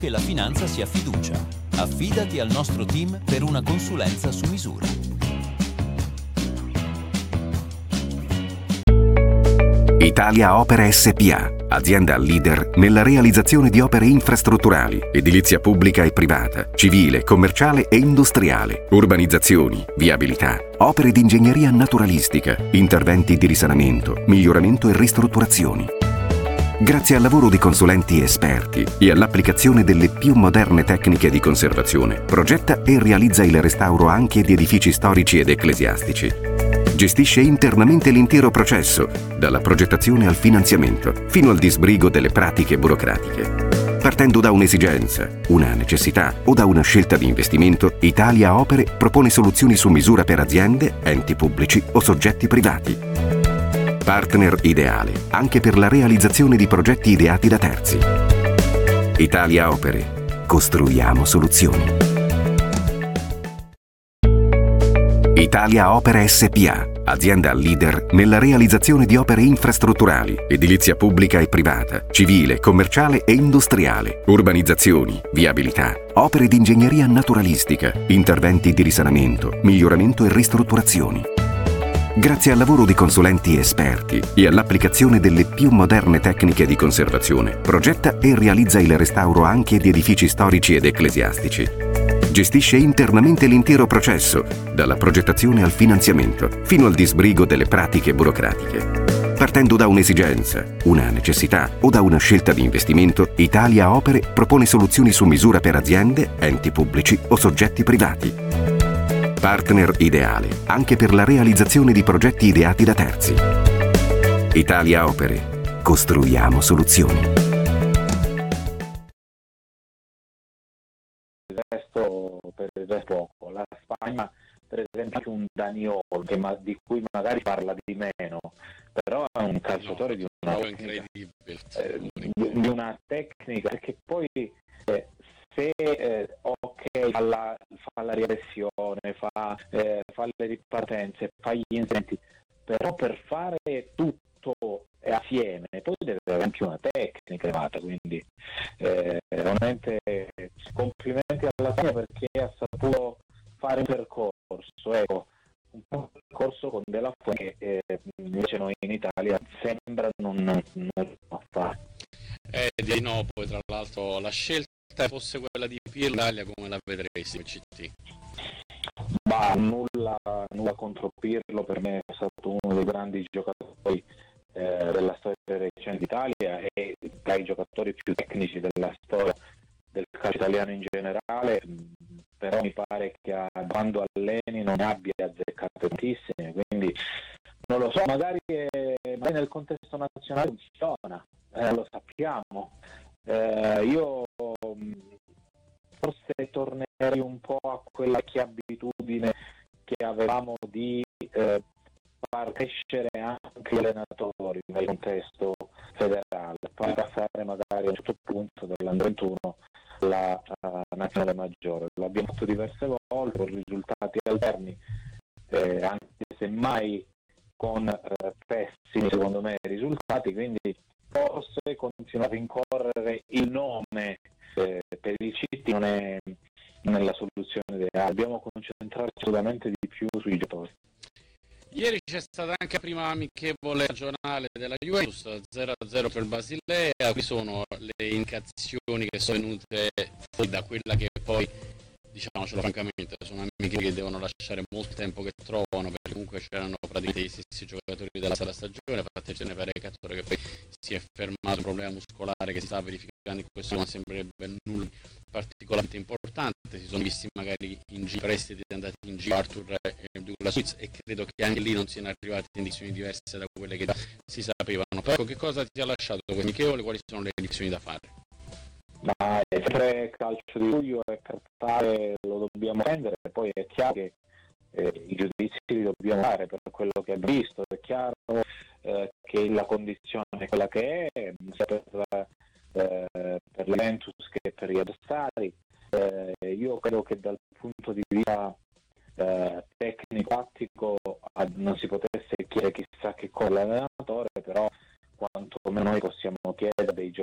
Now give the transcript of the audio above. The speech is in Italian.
Che la finanza sia fiducia. Affidati al nostro team per una consulenza su misura. Italia Opere SpA, azienda leader nella realizzazione di opere infrastrutturali, edilizia pubblica e privata, civile, commerciale e industriale, urbanizzazioni, viabilità, opere di ingegneria naturalistica, interventi di risanamento, miglioramento e ristrutturazioni. Grazie al lavoro di consulenti esperti e all'applicazione delle più moderne tecniche di conservazione, progetta e realizza il restauro anche di edifici storici ed ecclesiastici. Gestisce internamente l'intero processo, dalla progettazione al finanziamento, fino al disbrigo delle pratiche burocratiche. Partendo da un'esigenza, una necessità o da una scelta di investimento, Italia Opere propone soluzioni su misura per aziende, enti pubblici o soggetti privati. Partner ideale anche per la realizzazione di progetti ideati da terzi. Italia Opere. Costruiamo soluzioni. Italia Opere SpA, azienda leader nella realizzazione di opere infrastrutturali, edilizia pubblica e privata, civile, commerciale e industriale, urbanizzazioni, viabilità, opere di ingegneria naturalistica, interventi di risanamento, miglioramento e ristrutturazioni. Grazie al lavoro di consulenti esperti e all'applicazione delle più moderne tecniche di conservazione, progetta e realizza il restauro anche di edifici storici ed ecclesiastici. Gestisce internamente l'intero processo, dalla progettazione al finanziamento, fino al disbrigo delle pratiche burocratiche. Partendo da un'esigenza, una necessità o da una scelta di investimento, Italia Opere propone soluzioni su misura per aziende, enti pubblici o soggetti privati. Partner ideale anche per la realizzazione di progetti ideati da terzi. Italia Opere. Costruiamo soluzioni. Per il resto poco. La Spagna per esempio anche un Daniol di cui magari parla di meno, però è un calciatore di una tecnica perché poi se ok fa la ripressione, fa le ripartenze, fa gli inserimenti, però per fare tutto assieme poi deve avere anche una tecnica elevata, quindi veramente complimenti alla Spagna perché ha saputo fare un percorso, ecco, un percorso con della Fuente che invece noi in Italia sembra non fare. Di no, poi tra l'altro la scelta fosse quella di Pirlo, l'Italia come la vedresti in CT? Ma nulla contro Pirlo, per me è stato uno dei grandi giocatori della storia recente d'Italia e tra i giocatori più tecnici della storia del calcio italiano in generale, però mi pare che quando alleni non abbia azzeccato tantissime, quindi non lo so, magari nel contesto nazionale funziona, lo sappiamo. Io forse tornerei un po' a quella vecchia abitudine che avevamo di far crescere anche gli allenatori nel contesto federale, poi passare magari a un certo punto dall'Under 21 alla nazionale maggiore. L'abbiamo fatto diverse volte con risultati alterni, anche se mai con pessimi secondo me risultati, quindi forse continuare a rincorrere il nome per il CT non è la soluzione ideale, dobbiamo concentrarci assolutamente di più sui giocatori. Ieri c'è stata anche la prima amichevole regionale della Juventus, 0-0 per Basilea. Qui sono le indicazioni che sono venute fuori da quella che poi, diciamocelo francamente, sono amichevoli che devono lasciare molto tempo che trovano, perché comunque c'erano praticamente gli stessi giocatori della stagione, fatecene Parecatore che poi si è fermato un problema muscolare che si sta verificando in questo momento, non sembrerebbe nulla particolarmente importante. Si sono visti magari in prestiti andati in giro Arthur e Douglas Luiz, e credo che anche lì non siano arrivate indicazioni diverse da quelle che si sapevano. Però che cosa ti ha lasciato questo amichevole? Quali sono le indicazioni da fare? Ma è sempre calcio di luglio e per fare lo dobbiamo prendere, poi è chiaro che i giudizi li dobbiamo dare per quello che abbiamo visto, è chiaro che la condizione è quella che è, sia per l'Juventus che per gli avversari. Io credo che dal punto di vista tecnico-tattico non si potesse chiedere chissà che cosa all'allenatore, però quantomeno noi possiamo chiedere dei